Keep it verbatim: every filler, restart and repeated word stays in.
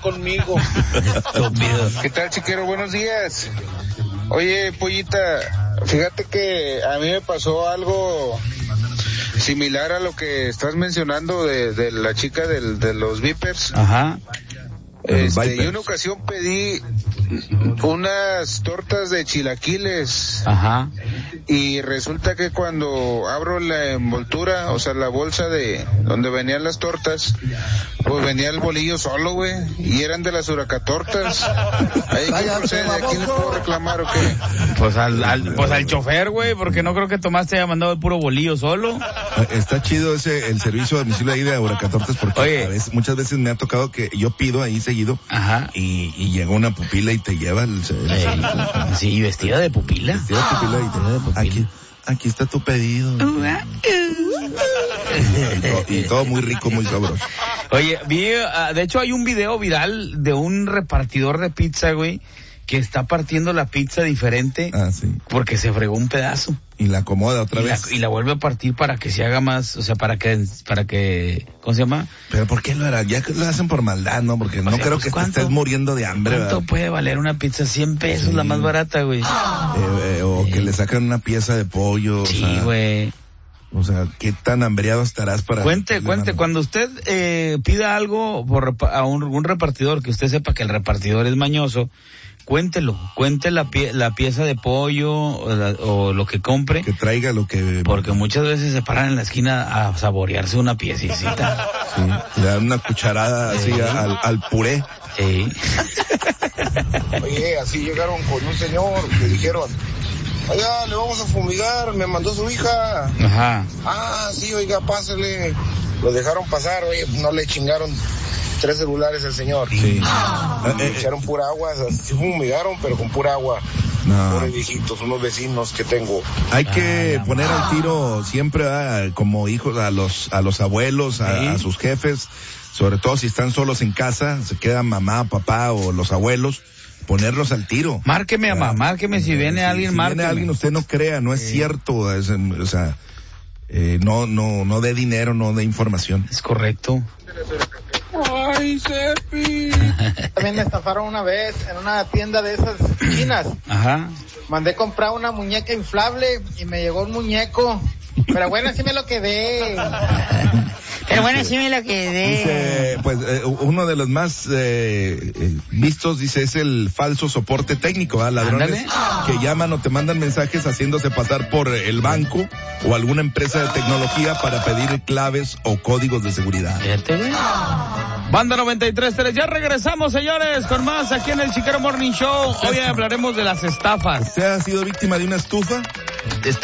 conmigo. ¿Qué tal, chiquero? Buenos días. Oye, Pollita, fíjate que a mí me pasó algo similar a lo que estás mencionando de, de la chica del, de los Vipers. Ajá. Este, yo en una ocasión pedí unas tortas de chilaquiles. Ajá. Y resulta que cuando abro la envoltura, o sea, la bolsa de donde venían las tortas, pues venía el bolillo solo, güey, y eran de las huracatortas. Ahí qué procede, ¿a quién le puedo reclamar o qué? Pues al, al pues al chofer, güey, porque no creo que Tomás te haya mandado el puro bolillo solo. Está chido ese el servicio de domicilio ahí de huracatortas, porque Oye. a veces, muchas veces me ha tocado que yo pido ahí seguido. Ajá. Y, y llega una pupila y te lleva el, el, Eh, sí, vestida de pupila. Vestida de pupila y te de pupila. Aquí, aquí está tu pedido. y, todo, y todo muy rico, muy sabroso. Oye, vi, uh, de hecho hay un video viral de un repartidor de pizza, güey, que está partiendo la pizza diferente. Ah, sí. Porque se fregó un pedazo. Y la acomoda otra y vez. La, y la vuelve a partir para que se haga más, o sea, para que, para que, ¿cómo se llama? Pero ¿por qué lo harán? Ya lo hacen por maldad, ¿no? Porque o no sea, creo pues, que te ¿cuánto, estés muriendo de hambre, ¿cuánto ¿verdad? puede valer una pizza? cien pesos, Sí. La más barata, güey. Eh, eh, o sí. Que le sacan una pieza de pollo. Sí, o sea, güey. O sea, ¿qué tan hambriado estarás para...? Cuente, cuente, cuando usted eh, pida algo por, a un, un repartidor, que usted sepa que el repartidor es mañoso, cuéntelo, cuente la, pie, la pieza de pollo o, la, o lo que compre. Que traiga lo que... Porque muchas veces se paran en la esquina a saborearse una piececita. Sí, le dan una cucharada así sí. al, al puré. Sí. Oye, así llegaron con un señor que dijeron... Oiga, le vamos a fumigar, me mandó su hija. Ajá. Ah, sí, oiga, pásale. Lo dejaron pasar, oye, no le chingaron tres celulares al señor. Sí. Le eh, echaron pura agua, se fumigaron, pero con pura agua. No. Pobres viejitos, unos vecinos que tengo. Hay que ah, poner al tiro siempre, ¿verdad? Como hijos a los a los abuelos, a, ¿sí? a sus jefes, sobre todo si están solos en casa, se quedan mamá, papá o los abuelos. Ponerlos al tiro. Márqueme, mamá, márqueme si viene si, alguien, si márqueme. viene alguien, usted no crea, no es sí. cierto, es, o sea, eh, no, no, no dé dinero, no dé información. Es correcto. Ay, Cepi. También me estafaron una vez en una tienda de esas chinas. Ajá. Mandé comprar una muñeca inflable y me llegó un muñeco. Pero bueno, sí me lo quedé. Pero bueno, sí me lo quedé. Dice, pues, eh, uno de los más eh, eh, vistos, dice, es el falso soporte técnico, ¿eh? Ladrones Ándale. Que llaman o te mandan mensajes haciéndose pasar por el banco o alguna empresa de tecnología para pedir claves o códigos de seguridad. Fíjate, güey. Banda noventa y tres tres, ya regresamos, señores, con más aquí en el Chiquero Morning Show. Hoy hablaremos de las estafas. ¿Usted ha sido víctima de una estufa?